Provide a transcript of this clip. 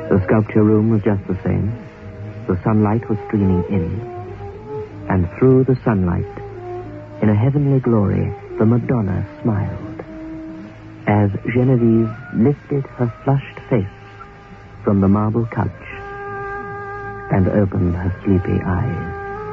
The sculpture room was just the same. The sunlight was streaming in. And through the sunlight, in a heavenly glory, the Madonna smiled, as Genevieve lifted her flushed face from the marble couch and opened her sleepy eyes.